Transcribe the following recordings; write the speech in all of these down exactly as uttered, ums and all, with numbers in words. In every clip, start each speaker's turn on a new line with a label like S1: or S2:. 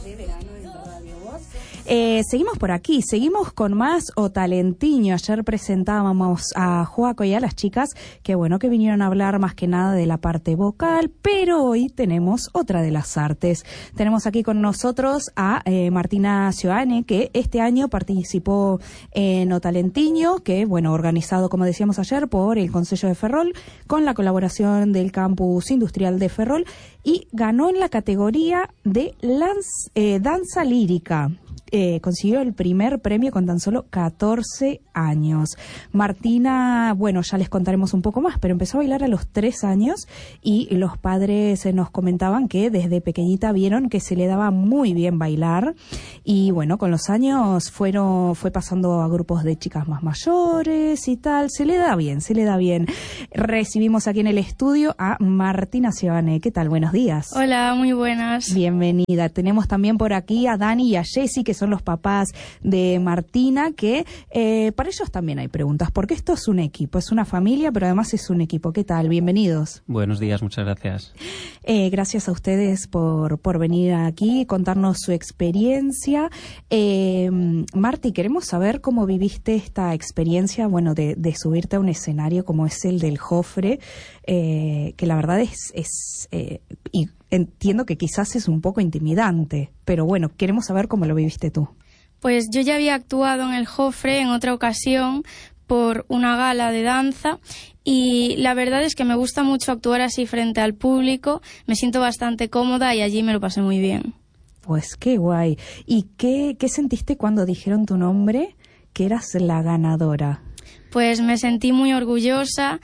S1: de verano en Radio Voz. Eh, seguimos por aquí, seguimos con más O Talentiño. Ayer presentábamos a Joaco y a las chicas que bueno, que vinieron a hablar más que nada de la parte vocal, pero hoy tenemos otra de las artes. Tenemos aquí con nosotros a eh, Martina Sioane, que este año participó en O Talentiño, que bueno, organizado como decíamos ayer por el Concello de Ferrol, con la colaboración del Campus Industrial de Ferrol, y ganó en la categoría de lance, eh, danza lírica. Eh, consiguió el primer premio con tan solo catorce años. Martina, bueno, ya les contaremos un poco más, pero empezó a bailar a los tres años y los padres eh, nos comentaban que desde pequeñita vieron que se le daba muy bien bailar y bueno, con los años fueron, fue pasando a grupos de chicas más mayores y tal. Se le da bien, se le da bien. Recibimos aquí en el estudio a Martina Sioane. ¿Qué tal? Buenos días.
S2: Hola, muy buenas.
S1: Bienvenida. Tenemos también por aquí a Dani y a Jessy, que son los papás de Martina, que eh, para ellos también hay preguntas, porque esto es un equipo, es una familia, pero además es un equipo. ¿Qué tal? Bienvenidos.
S3: Buenos días, muchas gracias.
S1: Eh, gracias a ustedes por, por venir aquí y contarnos su experiencia. Eh, Marti, queremos saber cómo viviste esta experiencia, bueno, de, de subirte a un escenario como es el del Jofre, eh, que la verdad es, es eh, y entiendo que quizás es un poco intimidante, pero bueno, queremos saber cómo lo viviste tú.
S2: Pues yo ya había actuado en el Jofre en otra ocasión por una gala de danza y la verdad es que me gusta mucho actuar así frente al público, me siento bastante cómoda y allí me lo pasé muy bien.
S1: Pues qué guay. ¿Y qué, qué sentiste cuando dijeron tu nombre, que eras la ganadora?
S2: Pues me sentí muy orgullosa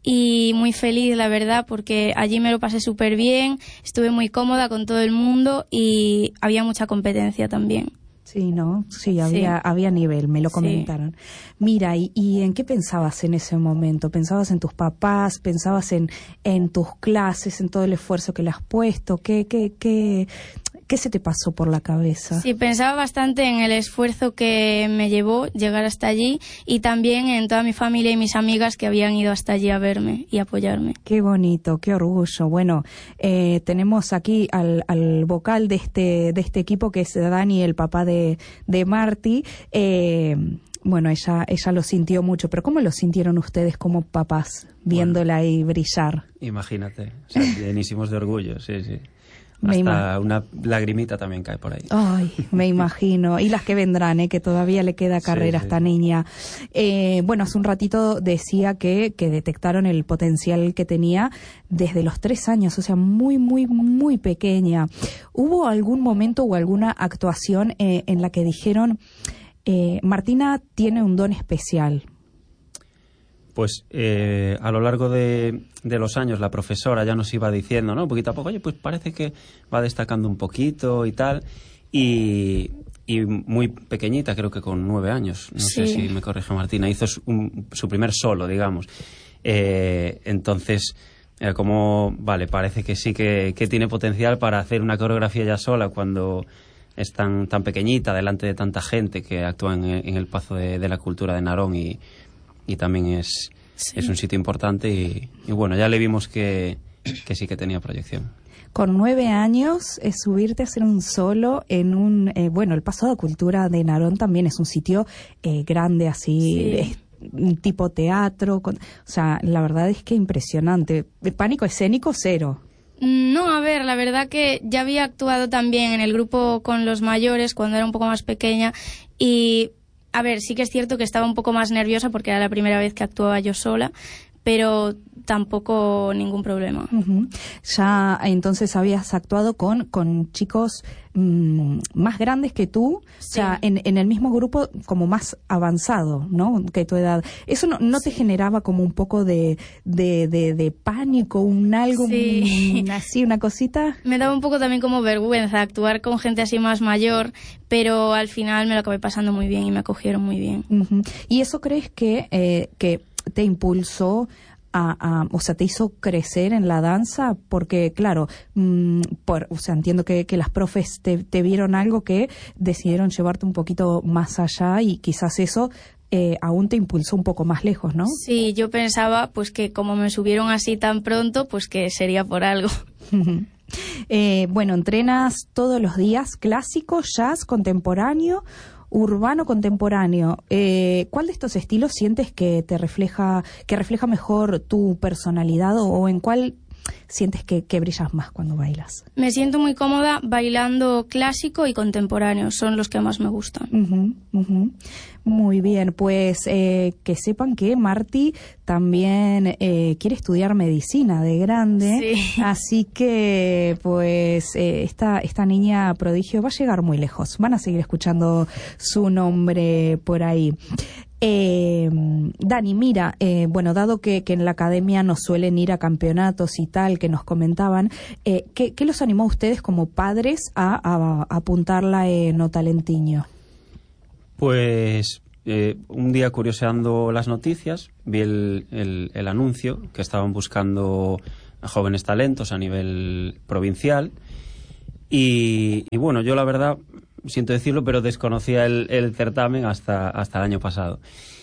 S2: y muy feliz, la verdad, porque allí me lo pasé súper bien, estuve muy cómoda con todo el mundo y había mucha competencia también.
S1: Sí, ¿no? Sí, había, sí. había nivel, me lo comentaron. Sí. Mira, ¿y, ¿y en qué pensabas en ese momento? ¿Pensabas en tus papás? ¿Pensabas en, en tus clases, en todo el esfuerzo que le has puesto? ¿Qué, qué, qué, qué se te pasó por la cabeza?
S2: Sí, pensaba bastante en el esfuerzo que me llevó llegar hasta allí y también en toda mi familia y mis amigas que habían ido hasta allí a verme y apoyarme.
S1: Qué bonito, qué orgullo. Bueno, eh, tenemos aquí al, al vocal de este, de este equipo, que es Dani, el papá de de Marti. Eh, bueno, ella ella lo sintió mucho, pero ¿cómo lo sintieron ustedes como papás viéndola bueno, ahí brillar?
S3: Imagínate, o sea, llenísimos de orgullo, sí, sí. Hasta una lagrimita también cae por ahí.
S1: Ay, me imagino. Y las que vendrán, ¿eh? Que todavía le queda carrera a sí, esta sí. niña. Eh, bueno, hace un ratito decía que, que detectaron el potencial que tenía desde los tres años, o sea, muy, muy, muy pequeña. ¿Hubo algún momento o alguna actuación eh, en la que dijeron, eh, Martina tiene un don especial?
S3: Pues eh, a lo largo de, de los años la profesora ya nos iba diciendo, ¿no? Poquito a poco, oye, pues parece que va destacando un poquito y tal. Y, y muy pequeñita, creo que con nueve años, no sí. sé si me corrige Martina, hizo su, un, su primer solo, digamos. Eh, entonces, era como, vale, parece que sí que, que tiene potencial para hacer una coreografía ya sola cuando es tan, tan pequeñita, delante de tanta gente que actúa en, en el Pazo de, de la Cultura de Narón y... y también es, sí. es un sitio importante y, y bueno, ya le vimos que, que sí que tenía proyección.
S1: Con nueve años, eh, subirte a hacer un solo en un, eh, bueno, el Pazo de la Cultura de Narón también es un sitio eh, grande así, sí. es, tipo teatro, con, o sea, la verdad es que impresionante. Pánico escénico cero.
S2: No, a ver, la verdad que ya había actuado también en el grupo con los mayores cuando era un poco más pequeña y... A ver, sí que es cierto que estaba un poco más nerviosa porque era la primera vez que actuaba yo sola, pero tampoco ningún problema.
S1: Uh-huh. Ya entonces habías actuado con, con chicos mmm, más grandes que tú, sí. o sea, en, en el mismo grupo como más avanzado, ¿no? Que tu edad. ¿Eso no, no te sí. generaba como un poco de, de, de, de pánico, un algo,
S2: sí.
S1: un, así, una cosita?
S2: Me daba un poco también como vergüenza actuar con gente así más mayor, pero al final me lo acabé pasando muy bien y me acogieron muy bien.
S1: Uh-huh. ¿Y eso crees que, eh, que te impulsó A, a, o sea, te hizo crecer en la danza? Porque, claro, mmm, por, o sea, entiendo que, que las profes te, te vieron algo que decidieron llevarte un poquito más allá y quizás eso eh, aún te impulsó un poco más lejos, ¿no?
S2: Sí, yo pensaba pues que como me subieron así tan pronto, pues que sería por algo.
S1: Eh, bueno, entrenas todos los días, clásico, jazz, contemporáneo, urbano, contemporáneo. Eh, ¿Cuál de estos estilos sientes que te refleja, que refleja mejor tu personalidad o, o en cuál sientes que, que brillas más cuando bailas?
S2: Me siento muy cómoda bailando clásico y contemporáneo, son los que más me gustan.
S1: Uh-huh, uh-huh. Muy bien, pues eh, que sepan que Marti también eh, quiere estudiar medicina de grande,
S2: sí.
S1: Así que pues eh, esta, esta niña prodigio va a llegar muy lejos, van a seguir escuchando su nombre por ahí. Eh, Dani, mira, eh, bueno, dado que, que en la academia nos suelen ir a campeonatos y tal, que nos comentaban, eh, ¿qué, ¿qué los animó a ustedes como padres a, a, a apuntarla en O Talentiño?
S3: Pues eh, un día curioseando las noticias, vi el, el, el anuncio que estaban buscando a jóvenes talentos a nivel provincial y, y bueno, yo la verdad, siento decirlo, pero desconocía el, el certamen hasta, hasta el año pasado.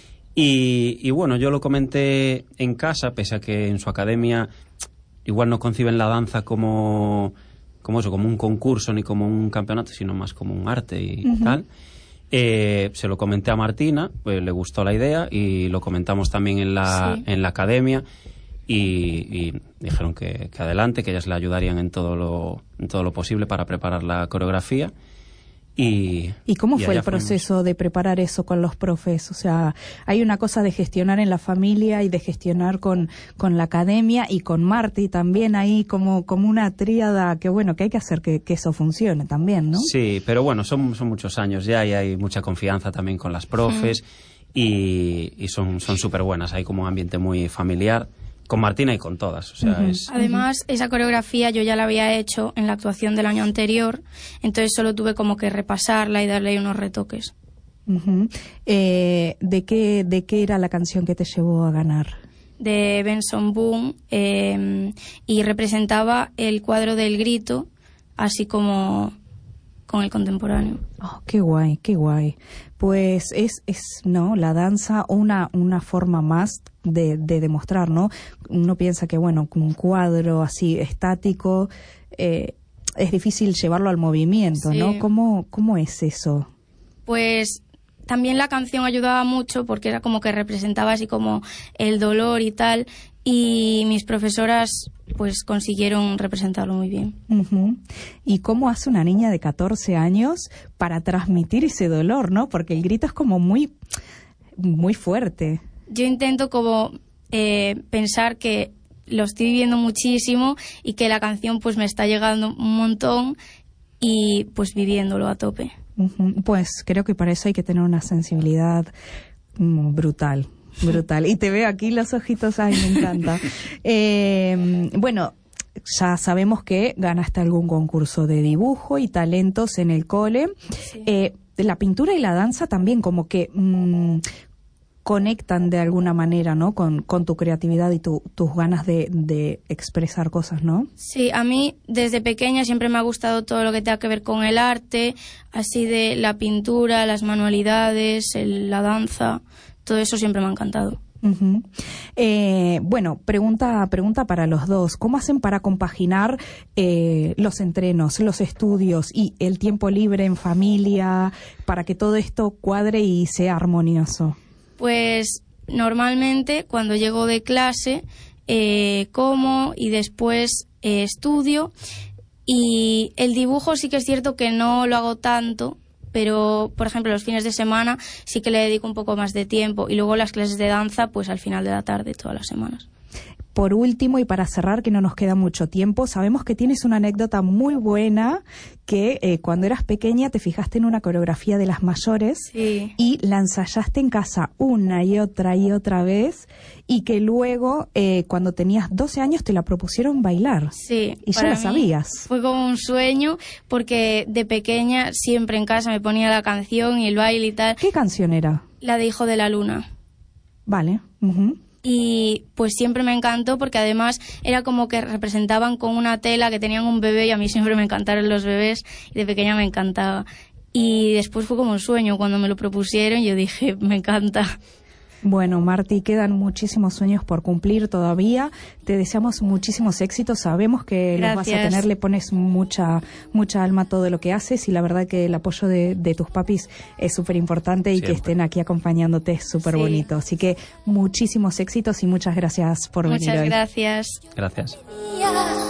S3: Y, y bueno, yo lo comenté en casa, pese a que en su academia igual no conciben la danza como, como eso, como un concurso ni como un campeonato, sino más como un arte y uh-huh. tal. Eh, se lo comenté a Martina, pues le gustó la idea y lo comentamos también en la, sí. en la academia y, y dijeron que, que adelante, que ellas le ayudarían en todo lo, en todo lo posible para preparar la coreografía. Y,
S1: ¿Y cómo
S3: y
S1: fue el proceso fuimos. de preparar eso con los profes? O sea, hay una cosa de gestionar en la familia y de gestionar con, con la academia y con Marti también ahí como, como una tríada que bueno, que hay que hacer que, que eso funcione también, ¿no?
S3: Sí, pero bueno, son, son muchos años ya y hay mucha confianza también con las profes mm. y, y son son súper buenas, hay como un ambiente muy familiar. Con Martina y con todas. O sea, uh-huh. es...
S2: Además, esa coreografía yo ya la había hecho en la actuación del año anterior, entonces solo tuve como que repasarla y darle unos retoques.
S1: Uh-huh. Eh, ¿de qué, ¿De qué era la canción que te llevó a ganar?
S2: De Benson Boone, eh, y representaba el cuadro del grito, así como con el contemporáneo.
S1: Oh, qué guay, qué guay. Pues es, es no, la danza una, una forma más de, de demostrar, ¿no? Uno piensa que, bueno, un cuadro así estático eh, es difícil llevarlo al movimiento, sí. ¿no? ¿Cómo, ¿Cómo es eso?
S2: Pues también la canción ayudaba mucho porque era como que representaba así como el dolor y tal, y mis profesoras pues consiguieron representarlo muy bien.
S1: Uh-huh. ¿Y cómo hace una niña de catorce años para transmitir ese dolor, no? Porque el grito es como muy, muy fuerte.
S2: Yo intento como eh, pensar que lo estoy viviendo muchísimo y que la canción pues me está llegando un montón y pues viviéndolo a tope.
S1: Uh-huh. Pues creo que para eso hay que tener una sensibilidad mm, brutal. Brutal. Y te veo aquí los ojitos, ay, me encanta. Eh, bueno, ya sabemos que ganaste algún concurso de dibujo y talentos en el cole. Sí. Eh, la pintura y la danza también como que mmm, conectan de alguna manera, ¿no? Con, con tu creatividad y tu, tus ganas de, de expresar cosas, ¿no?
S2: Sí, a mí desde pequeña siempre me ha gustado todo lo que tenga que ver con el arte, así de la pintura, las manualidades, el, la danza. Todo eso siempre me ha encantado.
S1: Uh-huh. Eh, bueno, pregunta, pregunta para los dos. ¿Cómo hacen para compaginar eh, los entrenos, los estudios y el tiempo libre en familia para que todo esto cuadre y sea armonioso?
S2: Pues normalmente cuando llego de clase eh, como y después eh, estudio, y el dibujo sí que es cierto que no lo hago tanto, pero por ejemplo los fines de semana sí que le dedico un poco más de tiempo, y luego las clases de danza pues al final de la tarde todas las semanas.
S1: Por último, y para cerrar, que no nos queda mucho tiempo, sabemos que tienes una anécdota muy buena, que eh, cuando eras pequeña te fijaste en una coreografía de las mayores,
S2: sí,
S1: y la ensayaste en casa una y otra y otra vez, y que luego, eh, cuando tenías doce años, te la propusieron bailar.
S2: Sí.
S1: Y ya la sabías.
S2: Fue como un sueño, porque de pequeña siempre en casa me ponía la canción y el baile y tal.
S1: ¿Qué canción era?
S2: La de Hijo de la Luna.
S1: Vale. Uh-huh.
S2: Y pues siempre me encantó porque además era como que representaban con una tela que tenían un bebé, y a mí siempre me encantaron los bebés y de pequeña me encantaba. Y después fue como un sueño cuando me lo propusieron, yo dije, me encanta.
S1: Bueno, Marti, quedan muchísimos sueños por cumplir todavía. Te deseamos muchísimos éxitos. Sabemos que
S2: Gracias.
S1: los vas a tener, le pones mucha mucha alma a todo lo que haces y la verdad que el apoyo de, de tus papis es súper importante y
S3: Siempre.
S1: que estén aquí acompañándote es súper
S2: Sí.
S1: bonito. Así que muchísimos éxitos y muchas gracias por
S2: Muchas
S1: venir hoy.
S2: gracias.
S3: Gracias.
S4: Yeah.